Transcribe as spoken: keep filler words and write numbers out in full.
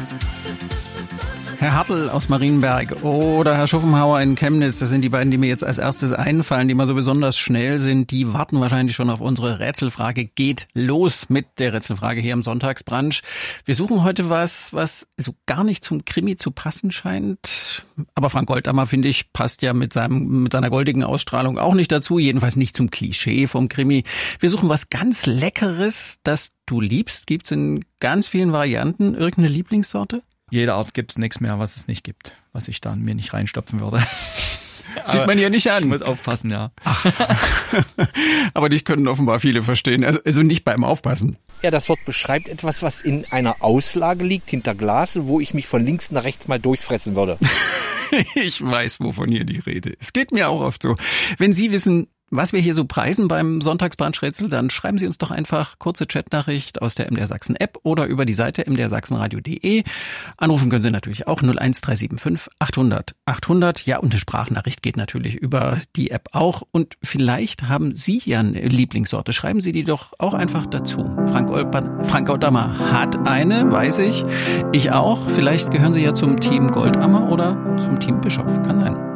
Herr Hartl aus Marienberg oder Herr Schuffenhauer in Chemnitz, das sind die beiden, die mir jetzt als erstes einfallen, die mal so besonders schnell sind. Die warten wahrscheinlich schon auf unsere Rätselfrage. Geht los mit der Rätselfrage hier im Sonntagsbrunch. Wir suchen heute was, was so gar nicht zum Krimi zu passen scheint. Aber Frank Goldammer, finde ich, passt ja mit seinem, mit seiner goldigen Ausstrahlung auch nicht dazu. Jedenfalls nicht zum Klischee vom Krimi. Wir suchen was ganz Leckeres, das du liebst. Gibt's in ganz vielen Varianten. Irgendeine Lieblingssorte? Jeder Art gibt's nichts mehr, was es nicht gibt, was ich da mir nicht reinstopfen würde. Sieht man hier nicht an. Ich muss aufpassen, ja. Ach. Aber dich können offenbar viele verstehen. Also, also nicht beim Aufpassen. Ja, das Wort beschreibt etwas, was in einer Auslage liegt, hinter Glas, wo ich mich von links nach rechts mal durchfressen würde. Ich weiß, wovon hier die Rede ist. Es geht mir auch oft so. Wenn Sie wissen, was wir hier so preisen beim Sonntagsbrunch-Rätsel, dann schreiben Sie uns doch einfach kurze Chatnachricht aus der M D R Sachsen App oder über die Seite m d r sachsenradio punkt d e. Anrufen können Sie natürlich auch null eins drei sieben fünf achthundert achthundert. Ja, und eine Sprachnachricht geht natürlich über die App auch. Und vielleicht haben Sie ja eine Lieblingssorte. Schreiben Sie die doch auch einfach dazu. Frank, Olper, Frank Goldammer hat eine, weiß ich. Ich auch. Vielleicht gehören Sie ja zum Team Goldammer oder zum Team Bischof. Kann sein.